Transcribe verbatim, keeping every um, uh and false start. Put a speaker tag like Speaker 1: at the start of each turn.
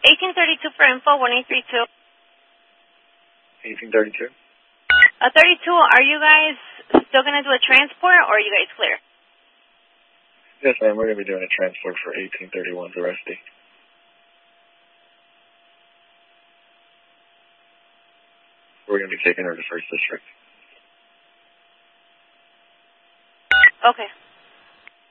Speaker 1: eighteen thirty-two for info, one eight three two.
Speaker 2: eighteen thirty-two?
Speaker 1: Uh, thirty-two, are you guys still going to do a transport, or are you guys clear?
Speaker 2: Yes, ma'am. We're going to be doing a transport for eighteen thirty-one to Rusty. We're going to be taking her to First District.
Speaker 1: Okay.